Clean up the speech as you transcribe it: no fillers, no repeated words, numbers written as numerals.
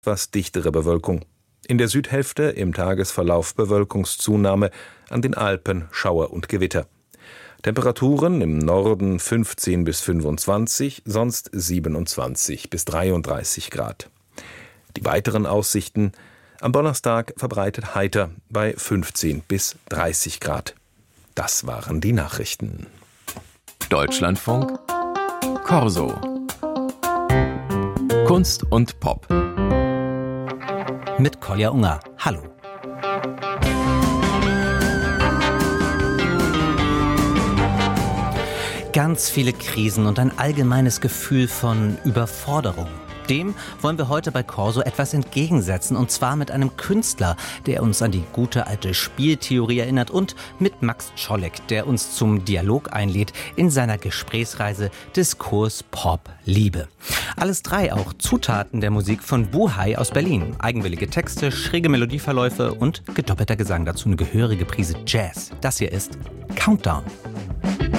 etwas dichtere Bewölkung. In der Südhälfte im Tagesverlauf Bewölkungszunahme, an den Alpen Schauer und Gewitter. Temperaturen im Norden 15 bis 25, sonst 27 bis 33 Grad. Die weiteren Aussichten: am Donnerstag verbreitet heiter bei 15 bis 30 Grad. Das waren die Nachrichten. Deutschlandfunk Corso. Kunst und Pop. Mit Kolja Unger. Hallo. Ganz viele Krisen und ein allgemeines Gefühl von Überforderung. Dem wollen wir heute bei Corso etwas entgegensetzen, und zwar mit einem Künstler, der uns an die gute alte Spieltheorie erinnert, und mit Max Czolek, der uns zum Dialog einlädt in seiner Gesprächsreise Diskurs Pop Liebe. Alles drei auch Zutaten der Musik von Buhai aus Berlin. Eigenwillige Texte, schräge Melodieverläufe und gedoppelter Gesang, dazu eine gehörige Prise Jazz. Das hier ist Countdown.